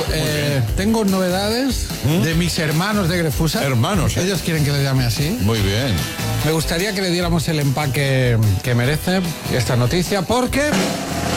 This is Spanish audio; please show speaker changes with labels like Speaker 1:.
Speaker 1: tengo novedades de mis hermanos de Grefusa.
Speaker 2: Hermanos, ¿eh?
Speaker 1: Ellos quieren que les llame así.
Speaker 2: Muy bien.
Speaker 1: Me gustaría que le diéramos el empaque que merece esta noticia, porque